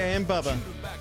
and Bubba.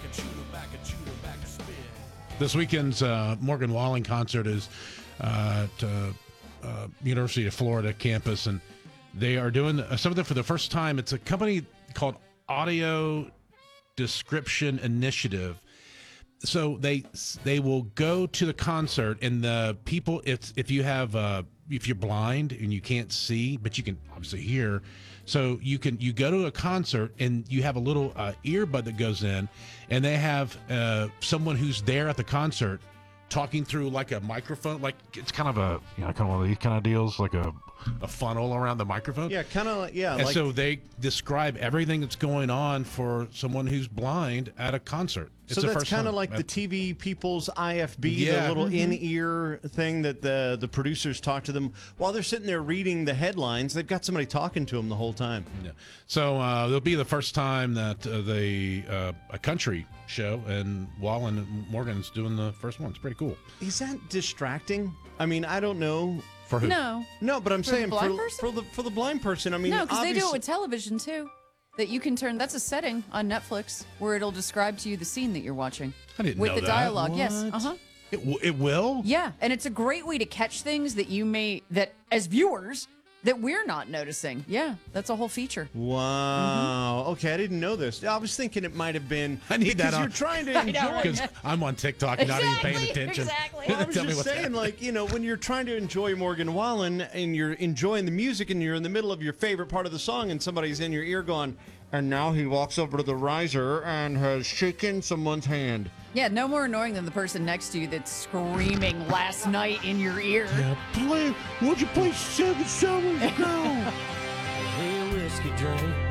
This weekend's Morgan Wallen concert is at University of Florida campus, and they are doing something for the first time. It's a company called Audio Description Initiative. So they will go to the concert, and the people, if you're blind and you can't see, but you can obviously hear, so you go to a concert and you have a little earbud that goes in, and they have someone who's there at the concert talking through like a microphone, like it's kind of one of these kind of deals, like a funnel around the microphone. Yeah, kind of like, yeah. And so they describe everything that's going on for someone who's blind at a concert. So that's kind of like the TV people's IFB, the little in-ear thing that the producers talk to them while they're sitting there reading the headlines. They've got somebody talking to them the whole time. Yeah. So it'll be the first time that a country show, and Wallen and Morgan's doing the first one. It's pretty cool. Is that distracting? I mean, I don't know. For who? No, but I'm saying for the blind person. I mean, no, because they do it with television too. That you can turn. That's a setting on Netflix where it'll describe to you the scene that you're watching. I didn't with know the that. dialogue. What? Yes. It will. Yeah, and it's a great way to catch things that as viewers that we're not noticing. Yeah, that's a whole feature. Wow. Okay, I didn't know this. I was thinking it might have been. I need that because you're trying to enjoy. Because I'm on TikTok and not even paying attention. Exactly. Well, I was just saying, like, when you're trying to enjoy Morgan Wallen and you're enjoying the music and you're in the middle of your favorite part of the song and somebody's in your ear going, and now he walks over to the riser and has shaken someone's hand. Yeah, no more annoying than the person next to you that's screaming last night in your ear. Yeah, would you play 7 Summers ago? Hey, whiskey drink.